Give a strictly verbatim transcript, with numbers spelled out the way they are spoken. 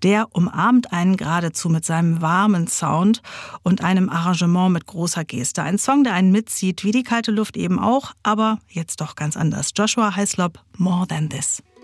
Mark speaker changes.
Speaker 1: Der umarmt einen geradezu mit seinem warmen Sound und einem Arrangement mit großer Geste. Ein Song, der einen mitzieht, wie die kalte Luft eben auch, aber jetzt doch ganz anders. Joshua Hislop, More Than This.